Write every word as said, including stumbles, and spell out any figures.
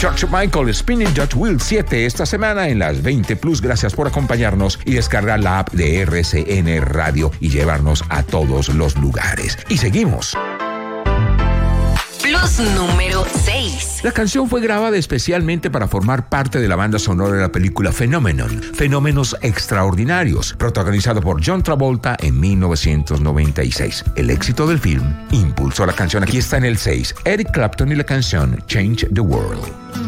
George Michael, Spinning Dutch Wheel siete esta semana en las veinte Plus. Gracias por acompañarnos y descargar la app de R C N Radio y llevarnos a todos los lugares. Y seguimos. Plus número seis. La canción fue grabada especialmente para formar parte de la banda sonora de la película Phenomenon, Fenómenos Extraordinarios, protagonizado por John Travolta en mil novecientos noventa y seis. El éxito del film impulsó la canción. Aquí está en el seis, Eric Clapton y la canción Change the World.